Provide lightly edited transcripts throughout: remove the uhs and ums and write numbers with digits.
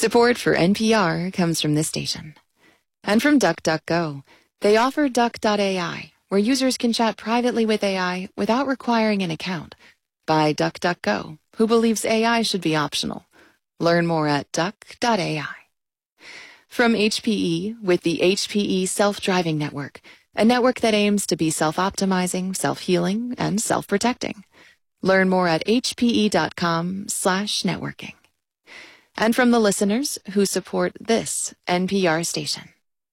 Support for NPR comes from this station. And from DuckDuckGo. They offer Duck.ai, where users can chat privately with AI without requiring an account. By DuckDuckGo, who believes AI should be optional. Learn more at Duck.ai. From HPE, with the HPE Self-Driving Network, a network that aims to be self-optimizing, self-healing, and self-protecting. Learn more at hpe.com/networking. And from the listeners who support this NPR station.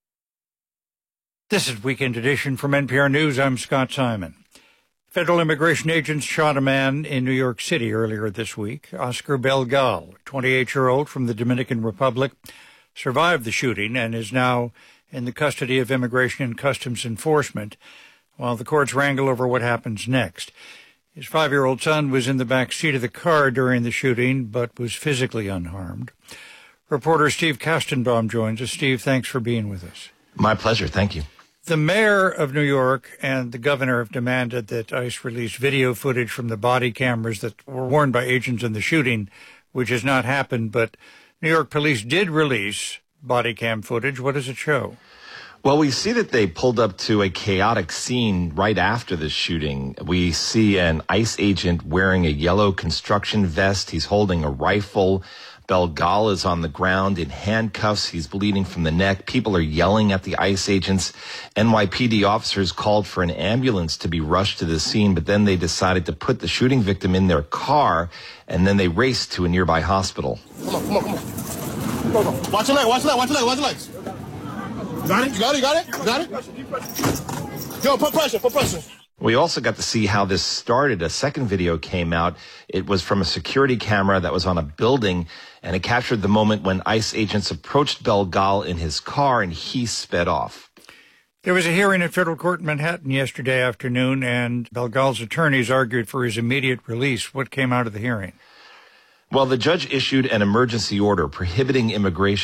This is Weekend Edition from NPR News. I'm Scott Simon. Federal immigration agents shot a man in New York City earlier this week. Oscar Belgal, a 28-year-old from the Dominican Republic, survived the shooting and is now in the custody of Immigration and Customs Enforcement while the courts wrangle over what happens next. His 5-year-old son was in the back seat of the car during the shooting, but was physically unharmed. Reporter Steve Kastenbaum joins us. Steve, thanks for being with us. My pleasure. Thank you. The mayor of New York and the governor have demanded that ICE release video footage from the body cameras that were worn by agents in the shooting, which has not happened. But New York police did release body cam footage. What does it show? Well, we see that they pulled up to a chaotic scene right after the shooting. We see an ICE agent wearing a yellow construction vest. He's holding a rifle. Belgal is on the ground in handcuffs. He's bleeding from the neck. People are yelling at the ICE agents. NYPD officers called for an ambulance to be rushed to the scene, but then they decided to put the shooting victim in their car, and then they raced to a nearby hospital. Come on. Go. Watch your leg. Watch your legs. Got it? You got it? Yo, put pressure. We also got to see how this started. A second video came out. It was from a security camera that was on a building, and it captured the moment when ICE agents approached Belgal in his car, and he sped off. There was a hearing in federal court in Manhattan yesterday afternoon, and Belgal's attorneys argued for his immediate release. What came out of the hearing? Well, the judge issued an emergency order prohibiting immigration